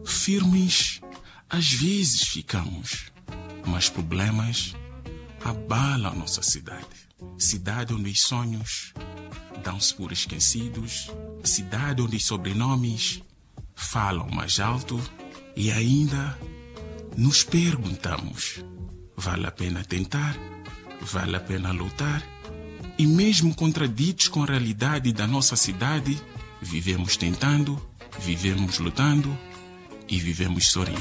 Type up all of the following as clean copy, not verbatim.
Firmes, às vezes ficamos, mas problemas abalam a nossa cidade. Cidade onde os sonhos dão-se por esquecidos, cidade onde os sobrenomes falam mais alto e ainda nos perguntamos: vale a pena tentar? Vale a pena lutar? E mesmo contraditos com a realidade da nossa cidade, vivemos tentando, vivemos lutando e vivemos sorrindo.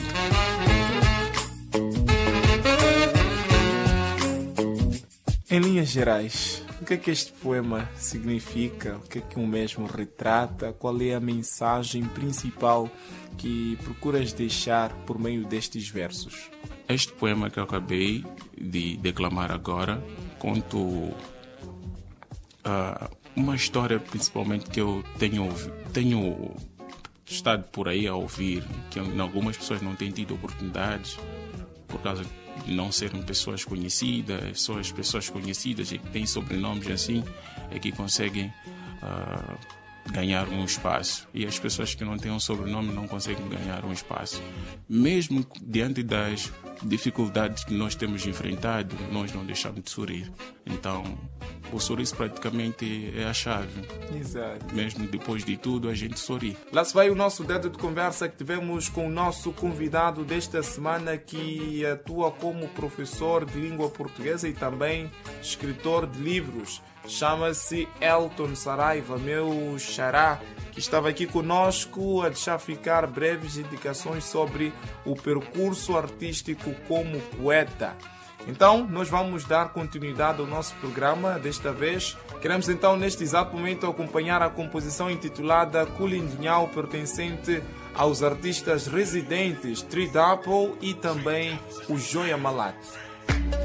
Em linhas gerais, o que é que este poema significa? O que é que o mesmo retrata? Qual é a mensagem principal que procuras deixar por meio destes versos? Este poema que eu acabei de declamar agora conta uma história principalmente que eu tenho estado por aí a ouvir, que algumas pessoas não têm tido oportunidades por causa de não serem pessoas conhecidas. Só as pessoas conhecidas e que têm sobrenomes assim é que conseguem ganhar um espaço, e as pessoas que não têm um sobrenome não conseguem ganhar um espaço. Mesmo diante das dificuldades que nós temos enfrentado, nós não deixamos de sorrir. Então, o sorriso praticamente é a chave. Exato. Mesmo depois de tudo, a gente sorri. Lá se vai o nosso dedo de conversa que tivemos com o nosso convidado desta semana, que atua como professor de língua portuguesa e também escritor de livros. Chama-se Elton Saraiva, meu xará, que estava aqui conosco a deixar ficar breves indicações sobre o percurso artístico como poeta. Então, nós vamos dar continuidade ao nosso programa. Desta vez, queremos então, neste exato momento, acompanhar a composição intitulada Culindinhau, pertencente aos artistas residentes Three Double e também o Joia Malato.